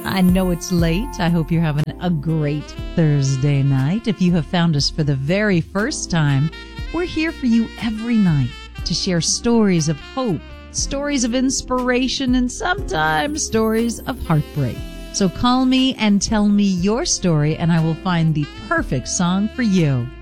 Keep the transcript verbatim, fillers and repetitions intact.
I know it's late. I hope you're having a great Thursday night. If you have found us for the very first time, we're here for you every night to share stories of hope, stories of inspiration, and sometimes stories of heartbreak. So call me and tell me your story, and I will find the perfect song for you.